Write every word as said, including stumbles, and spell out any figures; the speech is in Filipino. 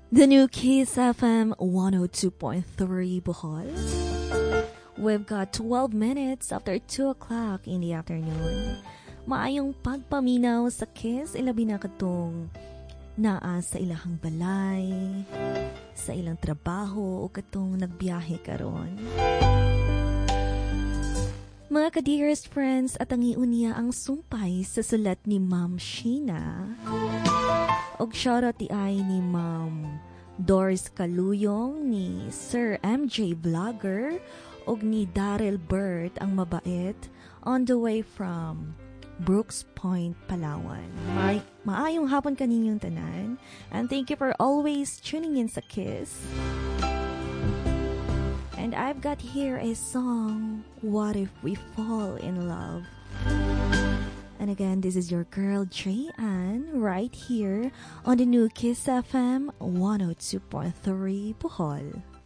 The new Kiss F M one oh two point three Bohol. We've got twelve minutes after two o'clock in the afternoon. Maayong pagpaminaw sa Kiss, ilabi na katong naa sa ilahang balay, sa ilang trabaho o katong nagbiyahe karon. Mga ka-dearest friends, at ang iunya ang sumpay sa sulat ni Ma'am Sheena. Og shoutout ti ay ni Ma'am Doris Kaluyong, ni Sir M J Vlogger, og ni Daryl Burt ang mabait, on the way from Brooks Point, Palawan. Ma- maayong hapon kaninyong tanan, and thank you for always tuning in sa Kiss. And I've got here a song, What If We Fall in Love? And again, this is your girl, Jay-Ann, right here on the new Kiss F M one oh two point three Bohol.